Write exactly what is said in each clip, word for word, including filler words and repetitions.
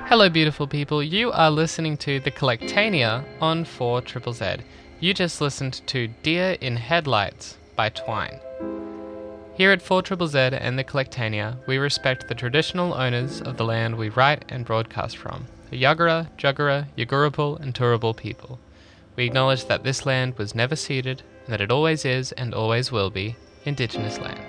Hello beautiful people, you are listening to The Collectania on four Z Z Z. You just listened to Deer in Headlights by Twine. Here at four Z Z Z and The Collectania, we respect the traditional owners of the land we write and broadcast from, the Yagara, Juggara, Yagurrupul and Turrbal people. We acknowledge that this land was never ceded, and that it always is and always will be Indigenous land.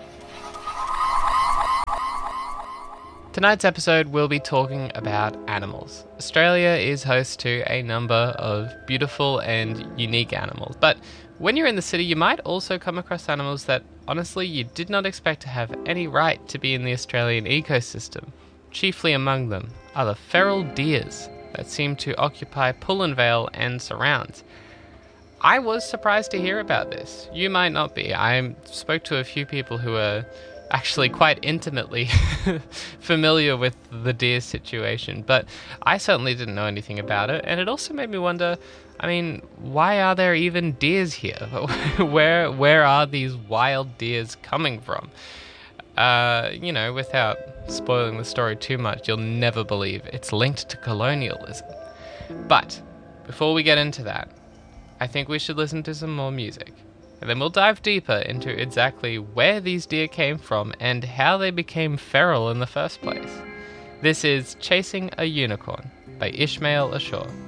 Tonight's episode we'll be talking about animals. Australia is host to a number of beautiful and unique animals, but when you're in the city you might also come across animals that honestly you did not expect to have any right to be in the Australian ecosystem. Chiefly among them are the feral deers that seem to occupy Pullen Vale and surrounds. I was surprised to hear about this. You might not be. I spoke to a few people who are actually quite intimately familiar with the deer situation, but I certainly didn't know anything about it, and it also made me wonder, I mean, why are there even deers here? where where are these wild deers coming from? Uh, you know, without spoiling the story too much, you'll never believe it's linked to colonialism. But before we get into that, I think we should listen to some more music. And then we'll dive deeper into exactly where these deer came from and how they became feral in the first place. This is Chasing a Unicorn by Ishmael Ashore.